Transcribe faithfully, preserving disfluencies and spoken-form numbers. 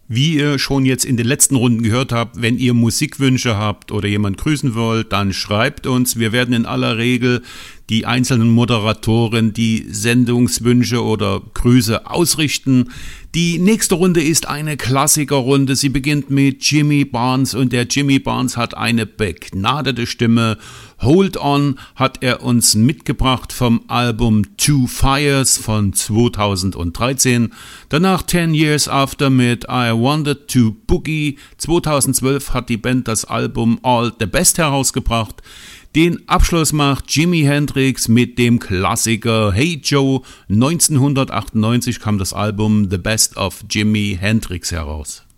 Wie ihr schon jetzt in den letzten Runden gehört habt, wenn ihr Musikwünsche habt oder jemand grüßen wollt, dann schreibt uns. Wir werden in aller Regel die einzelnen Moderatoren die Sendungswünsche oder Grüße ausrichten. Die nächste Runde ist eine Klassikerrunde. Sie beginnt mit Jimmy Barnes und der Jimmy Barnes hat eine begnadete Stimme. Hold On hat er uns mitgebracht vom Album Two Fires von zweitausenddreizehn. Danach Ten Years After mit I Wanted to Boogie. zweitausendzwölf hat die Band das Album All the Best herausgebracht. Den Abschluss macht Jimi Hendrix mit dem Klassiker Hey Joe. neunzehnhundertachtundneunzig kam das Album The Best of Jimi Hendrix heraus.